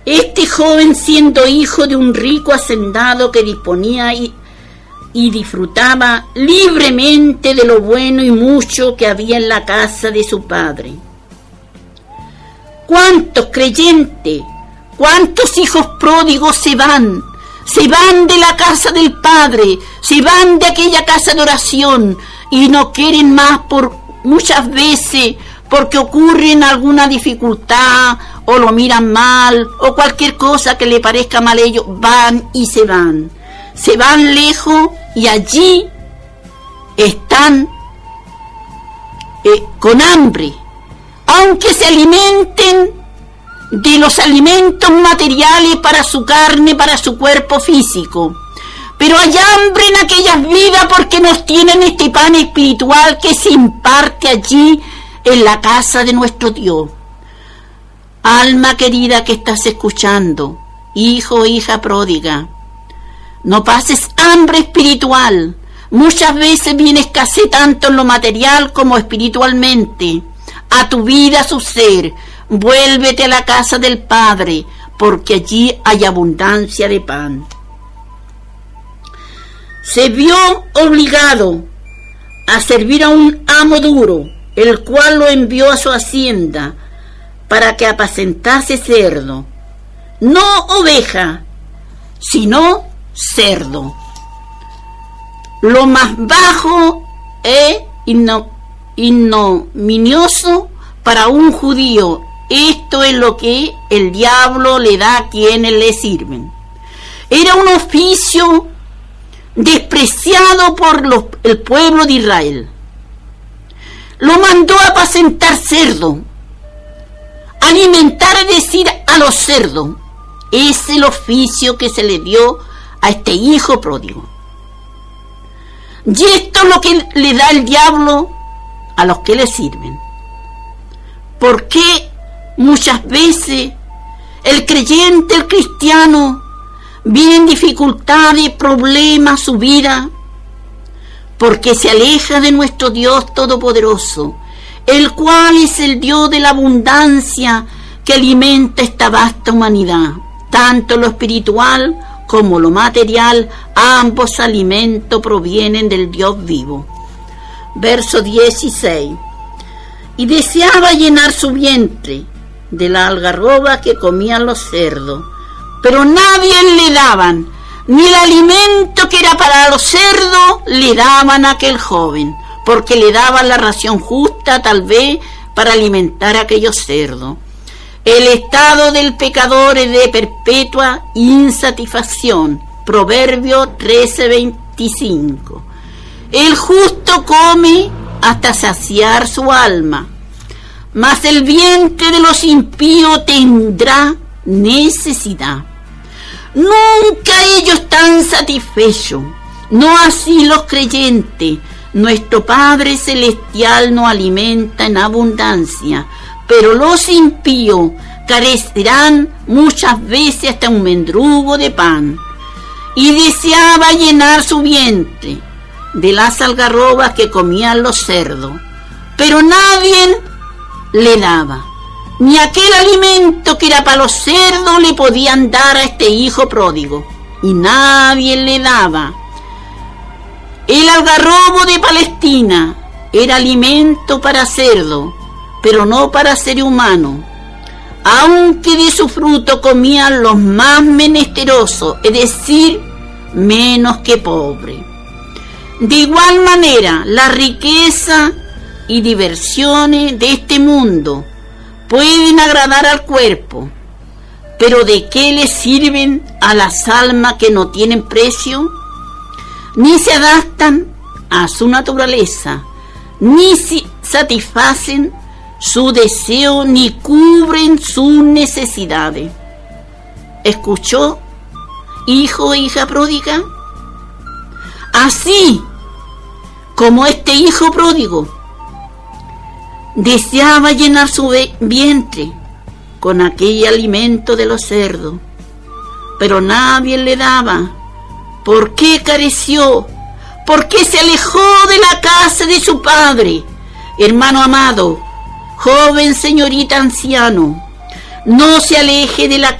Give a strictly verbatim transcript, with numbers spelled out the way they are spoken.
Este joven, siendo hijo de un rico hacendado que disponía y, y disfrutaba libremente de lo bueno y mucho que había en la casa de su padre. ¿Cuántos creyentes, cuántos hijos pródigos se van? Se van de la casa del Padre, se van de aquella casa de oración y no quieren más por muchas veces porque ocurre alguna dificultad o lo miran mal o cualquier cosa que le parezca mal a ellos, van y se van. Se van lejos y allí están eh, con hambre, aunque se alimenten de los alimentos materiales para su carne, para su cuerpo físico. Pero hay hambre en aquellas vidas porque nos tienen este pan espiritual que se imparte allí en la casa de nuestro Dios. Alma querida que estás escuchando, hijo, hija pródiga, no pases hambre espiritual. Muchas veces viene escasez tanto en lo material como espiritualmente a tu vida, a su ser. Vuélvete a la casa del Padre, porque allí hay abundancia de pan. Se vio obligado a servir a un amo duro, el cual lo envió a su hacienda para que apacentase cerdo, no oveja, sino cerdo. Lo más bajo e ignominioso para un judío. Esto es lo que el diablo le da a quienes le sirven. Era un oficio despreciado por los, el pueblo de Israel. Lo mandó a apacentar cerdo, alimentar, es decir, a los cerdos. Es el oficio que se le dio a este hijo pródigo. Y esto es lo que le da el diablo a los que le sirven. ¿Por qué muchas veces el creyente, el cristiano, vive en dificultades, problemas, su vida? Porque se aleja de nuestro Dios Todopoderoso, el cual es el Dios de la abundancia que alimenta esta vasta humanidad. Tanto lo espiritual como lo material, ambos alimentos provienen del Dios vivo. Verso dieciséis. Y deseaba llenar su vientre de la algarroba que comían los cerdos, pero nadie le daban, ni el alimento que era para los cerdos le daban a aquel joven, porque le daban la ración justa tal vez para alimentar a aquellos cerdos. El estado del pecador es de perpetua insatisfacción. Proverbio trece veinticinco. El justo come hasta saciar su alma, mas el vientre de los impíos tendrá necesidad. Nunca ellos están satisfechos, no así los creyentes. Nuestro Padre Celestial nos alimenta en abundancia, pero los impíos carecerán muchas veces hasta un mendrugo de pan. Y deseaba llenar su vientre de las algarrobas que comían los cerdos, pero nadie le daba, ni aquel alimento que era para los cerdos le podían dar a este hijo pródigo, y nadie le daba. El algarrobo de Palestina era alimento para cerdo, pero no para ser humano, aunque de su fruto comían los más menesterosos, es decir, menos que pobres. De igual manera, la riqueza y diversiones de este mundo pueden agradar al cuerpo, pero ¿de qué le sirven a las almas que no tienen precio? Ni se adaptan a su naturaleza, ni satisfacen su deseo, ni cubren sus necesidades. ¿Escuchó, hijo e hija pródiga? Así como este hijo pródigo deseaba llenar su vientre con aquel alimento de los cerdos, pero nadie le daba. ¿Por qué careció? ¿Por qué se alejó de la casa de su padre? Hermano amado, joven, señorita, anciano, no se aleje de la